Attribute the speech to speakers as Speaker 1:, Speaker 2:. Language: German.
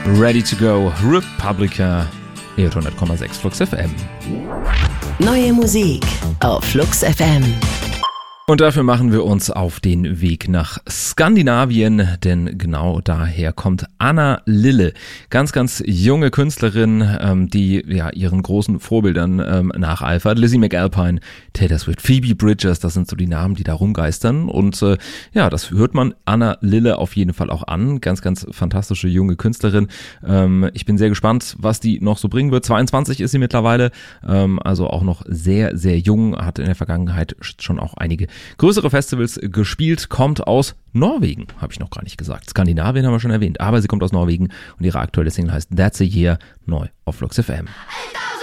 Speaker 1: Ready to Go, Republica, 100,6 Flux FM.
Speaker 2: Neue Musik auf Flux FM.
Speaker 1: Und dafür machen wir uns auf den Weg nach Skandinavien, denn genau daher kommt Anna Lille. Ganz, ganz junge Künstlerin, die ja ihren großen Vorbildern nacheifert. Lizzie McAlpine, Taylor Swift, Phoebe Bridgers, das sind so die Namen, die da rumgeistern. Und ja, das hört man Anna Lille auf jeden Fall auch an. Ganz, ganz fantastische junge Künstlerin. Ich bin sehr gespannt, was die noch so bringen wird. 22 ist sie mittlerweile, also auch noch sehr, sehr jung, hat in der Vergangenheit schon auch einige größere Festivals gespielt, kommt aus Norwegen, habe ich noch gar nicht gesagt. Skandinavien haben wir schon erwähnt, aber sie kommt aus Norwegen und ihre aktuelle Single heißt That's a Year, neu auf Flux FM.